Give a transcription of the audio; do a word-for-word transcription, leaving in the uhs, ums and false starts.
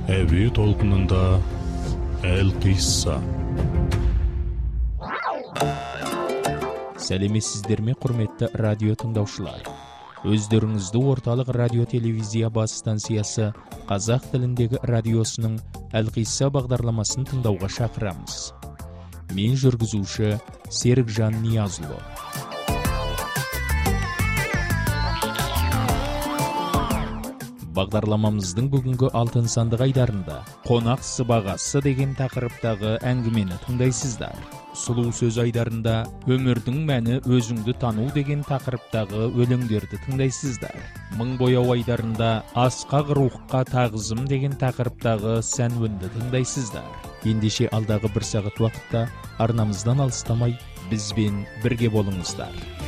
Әуе толқынында Әл-Қисса. Сәлеметсіздер ме, құрметті радио тыңдаушылар. Өздеріңізді орталық радио телевизия бас станциясы қазақ тіліндегі радиосының Әл-Қисса бағдарламасын тыңдауға шақырамыз. Мен жүргізуші Серікжан Ниязұлы. Бағдарламамыздың бүгінгі алтын сандық айдарында қонақ сыбағасы деген тақырыптағы әңгімені тыңдайсыздар. Сұлу сөз айдарында өмірдің мәні өзіңді тану деген тақырыптағы өлеңдерді тыңдайсыздар. Мың бояу айдарында асқақ рухқа тағзым деген тақырыптағы сәнуінді тыңдайсыздар. Ендеше алдағы бір сағат уақытта арнамыздан алыстамай бізбен бірге болыңыздар.